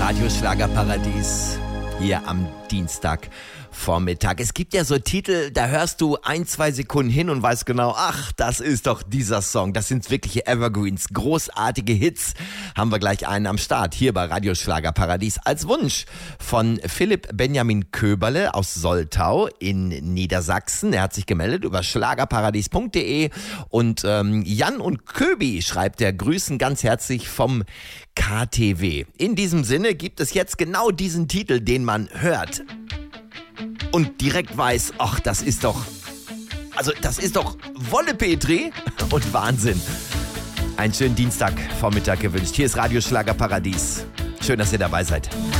Radio Schlagerparadies hier am Dienstagvormittag. Es gibt ja so Titel, da hörst du 1-2 Sekunden hin und weißt genau, ach, das ist doch dieser Song. Das sind wirkliche Evergreens, großartige Hits. Haben wir gleich einen am Start hier bei Radio Schlagerparadies als Wunsch von Philipp Benjamin Köberle aus Soltau in Niedersachsen. Er hat sich gemeldet über schlagerparadies.de und Jan und Köbi schreibt er, grüßen ganz herzlich vom KTW. In diesem Sinne gibt es jetzt genau diesen Titel, den man hört und direkt weiß, ach, das ist doch Wolle Petri und Wahnsinn. Einen schönen Dienstagvormittag gewünscht. Hier ist Radio Schlagerparadies. Schön, dass ihr dabei seid.